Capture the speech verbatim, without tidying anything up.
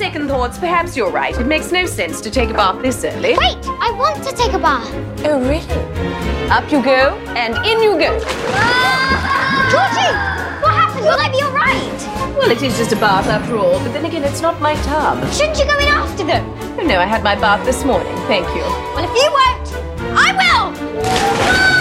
second thoughts, perhaps you're right. It makes no sense to take a bath this early. Wait, I want to take a bath. Oh, really? Up you go, and in you go. Ah! Georgie, what happened? Will I be all right? Well, it is just a bath after all, but then again, it's not my tub. Shouldn't you go in after them? Oh, no, I had my bath this morning. Thank you. Well, if you won't, I will! Ah!